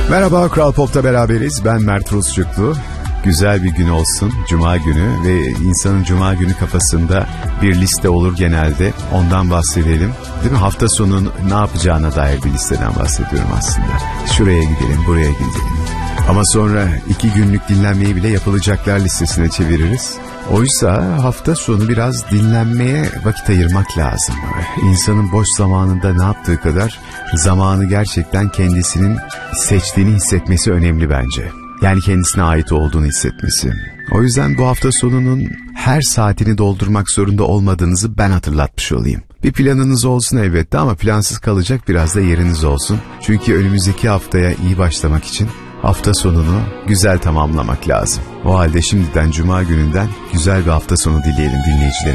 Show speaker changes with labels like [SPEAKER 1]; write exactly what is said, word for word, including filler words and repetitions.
[SPEAKER 1] Merhaba, Kral Pop'ta beraberiz. Ben Mert Rusçuklu. Güzel bir gün olsun, Cuma günü ve insanın Cuma günü kafasında bir liste olur genelde. Ondan bahsedelim. Değil mi? Hafta sonu ne yapacağına dair bir listeden bahsediyorum aslında. Şuraya gidelim, buraya gidelim. Ama sonra iki günlük dinlenmeyi bile yapılacaklar listesine çeviririz. Oysa hafta sonu biraz dinlenmeye vakit ayırmak lazım. İnsanın boş zamanında ne yaptığı kadar zamanı gerçekten kendisinin seçtiğini hissetmesi önemli bence. Yani kendisine ait olduğunu hissetmesi. O yüzden bu hafta sonunun her saatini doldurmak zorunda olmadığınızı ben hatırlatmış olayım. Bir planınız olsun elbette ama plansız kalacak biraz da yeriniz olsun. Çünkü önümüzdeki haftaya iyi başlamak için hafta sonunu güzel tamamlamak lazım. O halde şimdiden Cuma gününden güzel bir hafta sonu dileyelim dinleyicilerimize.